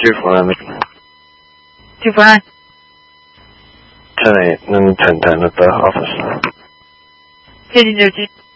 249. 249? 10-8, and 10-10 at the office. 5002.